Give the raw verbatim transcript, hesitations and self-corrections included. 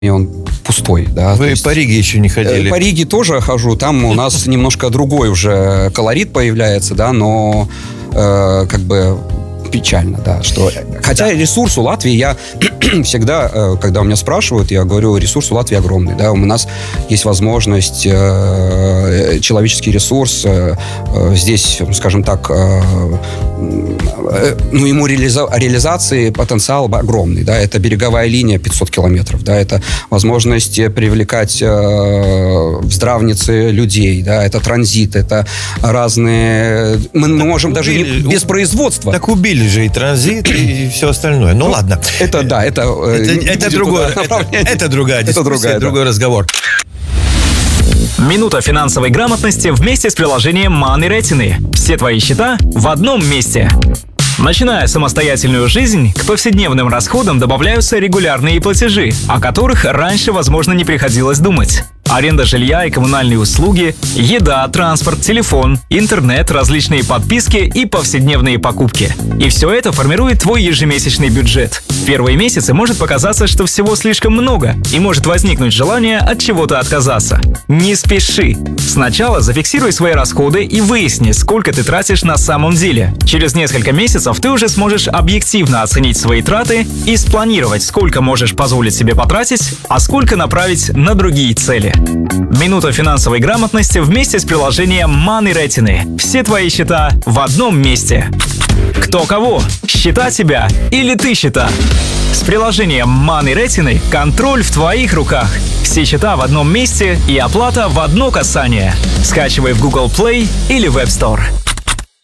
и он пустой, да. Вы по Риге еще не ходили? По Риге тоже хожу, там у нас немножко другой уже колорит появляется, да, но э, как бы печально, да, что... Хотя ресурс у Латвии, я всегда, когда у меня спрашивают, я говорю, ресурс у Латвии огромный, да, у нас есть возможность, э, человеческий ресурс, э, здесь, скажем так, э, э, ну, ему реализа- реализации потенциал огромный, да, это береговая линия пятьсот километров, да, это возможность привлекать э, в здравнице людей, да, это транзит, это разные... Мы, мы можем даже убили, без производства. Так убили же и транзит, и все остальное. Ну, ну ладно. Это, да, это... Это, это, другое, это, это другая дискуссия, это другая, другой да. разговор. Минута финансовой грамотности вместе с приложением Money Retina. Все твои счета в одном месте. Начиная самостоятельную жизнь, к повседневным расходам добавляются регулярные платежи, о которых раньше, возможно, не приходилось думать. Аренда жилья и коммунальные услуги, еда, транспорт, телефон, интернет, различные подписки и повседневные покупки. И все это формирует твой ежемесячный бюджет. В первые месяцы может показаться, что всего слишком много, и может возникнуть желание от чего-то отказаться. Не спеши. Сначала зафиксируй свои расходы и выясни, сколько ты тратишь на самом деле. Через несколько месяцев ты уже сможешь объективно оценить свои траты и спланировать, сколько можешь позволить себе потратить, а сколько направить на другие цели. Минута финансовой грамотности вместе с приложением Money Retina. Все твои счета в одном месте. Кто кого? Счета тебя или ты счета? С приложением Money Retina контроль в твоих руках. Все счета в одном месте и оплата в одно касание. Скачивай в Google Play или в App Store.